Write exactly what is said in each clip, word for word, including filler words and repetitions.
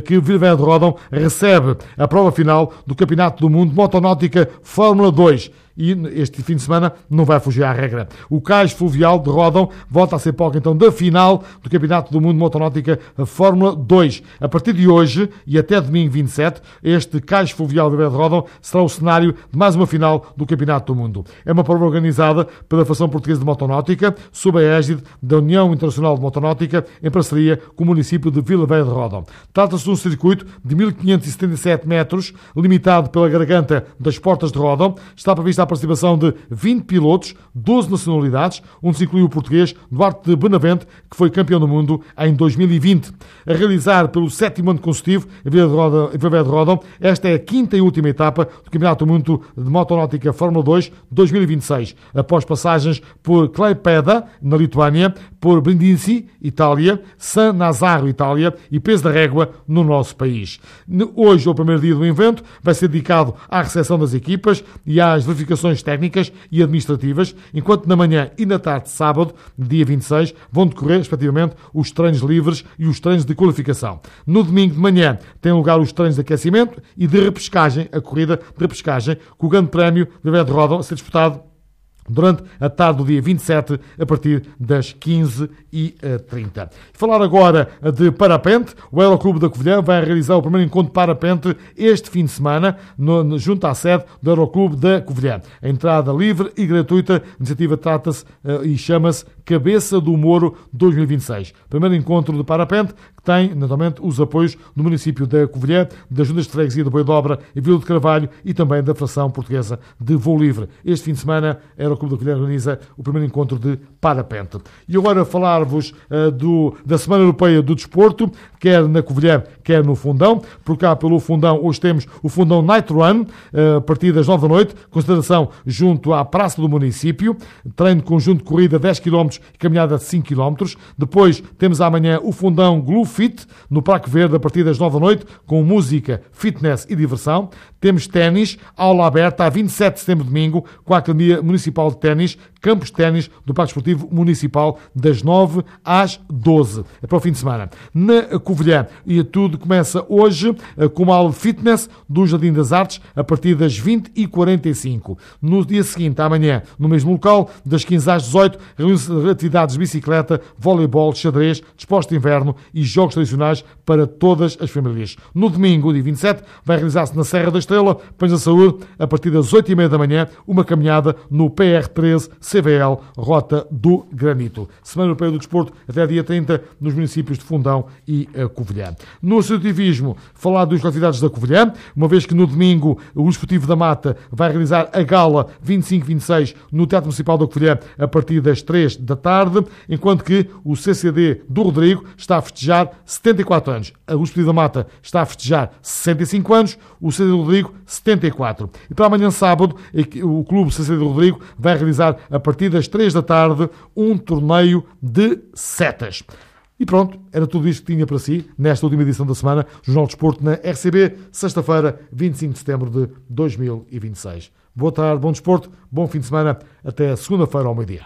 que Vila Velha de Ródão recebe a prova final do Campeonato do Mundo Motonáutica Fórmula dois. E este fim de semana não vai fugir à regra. O Cais Fluvial de Ródão volta a ser palco então da final do Campeonato do Mundo Motonáutica Fórmula dois. A partir de hoje e até domingo vinte e sete, este Cais Fluvial de Ródão será o cenário de mais uma final do Campeonato do Mundo. É uma prova organizada pela Federação Portuguesa de Motonáutica, sob a égide da União Internacional de Motonáutica, em parceria com o município de Vila Velha de Ródão. Trata-se de um circuito de mil quinhentos e setenta e sete metros, limitado pela garganta das Portas de Ródão. Está prevista a participação de vinte pilotos, doze nacionalidades, onde se inclui o português Duarte de Benavente, que foi campeão do mundo em dois mil e vinte. A realizar pelo sétimo ano consecutivo em Vila Velha de Ródão, esta é a quinta e última etapa do Campeonato do Mundo de Motonáutica Fórmula dois dois mil e vinte e seis, após passagens por Klaipėda, na Lituânia, por Brindisi, Itália, San Nazaro, Itália, e Peso da Régua, no nosso país. Hoje, o primeiro dia do evento, vai ser dedicado à recepção das equipas e às verificações técnicas e administrativas, enquanto na manhã e na tarde de sábado, dia vinte e seis, vão decorrer, respectivamente, os treinos livres e os treinos de qualificação. No domingo de manhã têm lugar os treinos de aquecimento e de repescagem, a corrida de repescagem, com o grande prémio de Vila de Ródão a ser disputado durante a tarde do dia vinte e sete, a partir das quinze e trinta. Falar agora de parapente. O Aeroclube da Covilhã vai realizar o primeiro encontro de parapente este fim de semana, no, junto à sede do Aeroclube da Covilhã. A entrada livre e gratuita. A iniciativa trata-se uh, e chama-se Cabeça do Moro dois mil e vinte e seis. Primeiro encontro de parapente, que tem, naturalmente, os apoios do município da Covilhã, das Juntas de Freguesia de Boidobra e Vila de Carvalho e também da Federação Portuguesa de Voo Livre. Este fim de semana, a Aeroclube da Covilhã organiza o primeiro encontro de parapente. E agora falar-vos uh, do, da Semana Europeia do Desporto, quer na Covilhã, quer no Fundão. Por cá, pelo Fundão, hoje temos o Fundão Night Run, uh, a partir das nove da noite, concentração junto à Praça do Município, treino conjunto de corrida dez quilómetros e caminhada de cinco quilómetros. Depois temos amanhã o Fundão Glue Fit, no Parque Verde, a partir das nove da noite, com música, fitness e diversão. Temos ténis, aula aberta, a vinte e sete de setembro, domingo, com a Academia Municipal de Ténis, campos de ténis do Parque Esportivo Municipal, das nove às doze. É para o fim de semana. Na Covilhã, e tudo começa hoje com uma aula de fitness do Jardim das Artes, a partir das vinte e quarenta e cinco. No dia seguinte, amanhã, no mesmo local, das quinze às dezoito, realizam atividades de bicicleta, voleibol, xadrez, desporto de inverno e jogos tradicionais para todas as famílias. No domingo, dia vinte e sete, vai realizar-se na Serra da Estrela, Pães da Saúde, a partir das oito e meia da manhã, uma caminhada no P R treze C V L, Rota do Granito. Semana Europeia do Desporto, até dia trinta, nos municípios de Fundão e Covilhã. No associativismo, falar dos atividades da Covilhã, uma vez que no domingo o Esportivo da Mata vai realizar a gala vinte e cinco vinte e seis no Teatro Municipal da Covilhã, a partir das três da tarde, enquanto que o C C D do Rodrigo está a festejar setenta e quatro anos. O Esportivo da Mata está a festejar sessenta e cinco anos, o C C D do Rodrigo setenta e quatro. E para amanhã sábado, o Clube C C D do Rodrigo vai realizar a partir das três da tarde um torneio de setas. E pronto, era tudo isto que tinha para si nesta última edição da semana, Jornal de Desporto na R C B, sexta-feira, vinte e cinco de setembro de dois mil e vinte e seis. Boa tarde, bom desporto, bom fim de semana, até segunda-feira ao meio-dia.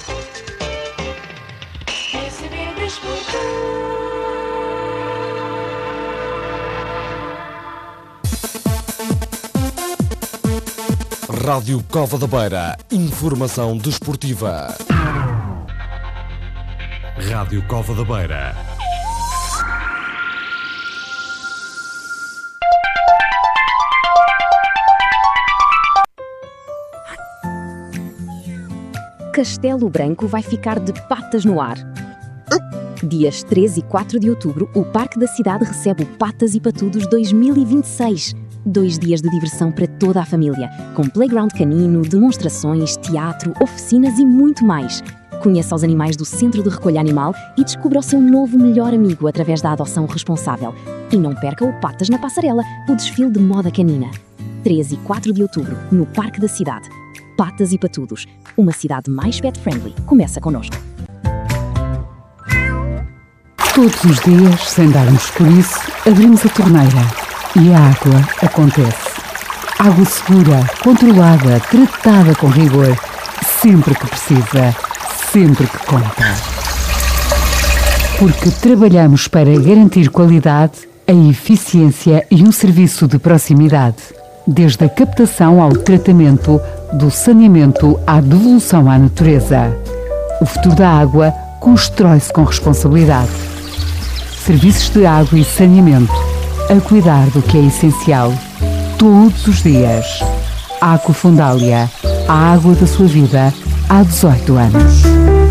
Rádio Cova da Beira, informação desportiva. Rádio Cova da Beira. Castelo Branco vai ficar de patas no ar. Dias treze e quatro de outubro, o Parque da Cidade recebe o Patas e Patudos dois mil e vinte e seis. Dois dias de diversão para toda a família, com playground canino, demonstrações, teatro, oficinas e muito mais. Conheça os animais do Centro de Recolha Animal e descubra o seu novo melhor amigo através da adoção responsável. E não perca o Patas na Passarela, o desfile de moda canina. treze e quatro de outubro, no Parque da Cidade. Patas e Patudos, uma cidade mais pet-friendly. Começa connosco. Todos os dias, sem darmos por isso, abrimos a torneira. E a água acontece. Água segura, controlada, tratada com rigor. Sempre que precisa, sempre que conta. Porque trabalhamos para garantir qualidade a eficiência e um serviço de proximidade. Desde a captação ao tratamento, do saneamento à devolução à natureza. O futuro da água constrói-se com responsabilidade. Serviços de água e saneamento, a cuidar do que é essencial, todos os dias. Água Fundália, a água da sua vida, há dezoito anos.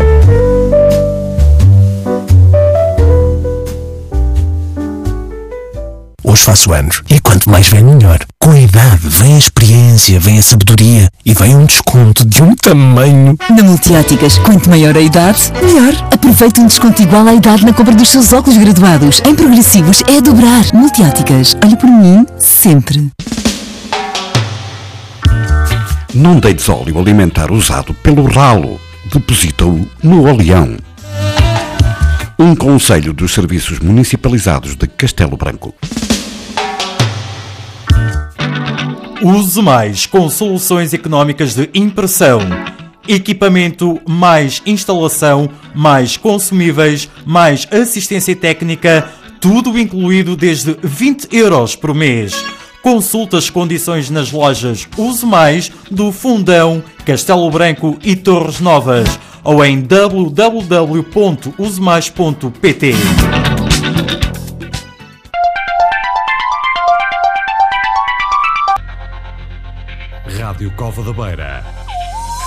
Hoje faço anos e quanto mais vem melhor. Com a idade vem a experiência, vem a sabedoria e vem um desconto de um tamanho. Na Multióticas, quanto maior a idade, melhor. Aproveite um desconto igual à idade na compra dos seus óculos graduados. Em progressivos é a dobrar. Multióticas, olha por mim, sempre. Não deites óleo alimentar usado pelo ralo. Deposita-o no oleão. Um conselho dos serviços municipalizados de Castelo Branco. Use mais com soluções económicas de impressão. Equipamento mais instalação, mais consumíveis, mais assistência técnica, tudo incluído desde vinte euros por mês. Consulte as condições nas lojas Use Mais do Fundão, Castelo Branco e Torres Novas ou em w w w ponto use mais ponto p t. Rádio Cova da Beira.